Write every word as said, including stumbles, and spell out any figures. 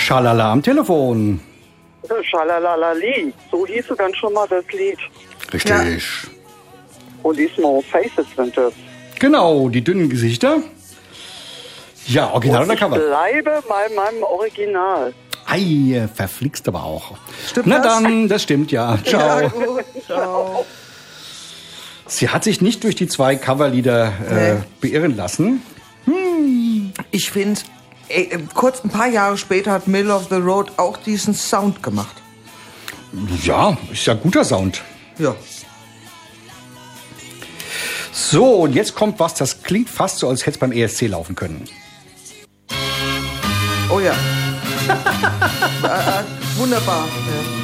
Schalala am Telefon. Schalalalali, so hieß dann schon mal das Lied. Richtig. Ja. Und die Small Faces sind das. Genau, die dünnen Gesichter. Ja, Original oder Cover? Ich bleibe bei meinem Original. Ei, verflixt aber auch. Stimmt Na das? dann, das stimmt ja. Ciao. Ja, gut. Ciao. Sie hat sich nicht durch die zwei Coverlieder äh, Nee. beirren lassen. Ich finde, kurz ein paar Jahre später hat Middle of the Road auch diesen Sound gemacht. Ja, ist ja guter Sound. Ja. So, und jetzt kommt was, das klingt fast so, als hätte es beim E S C laufen können. Oh ja. äh, äh, wunderbar. Ja.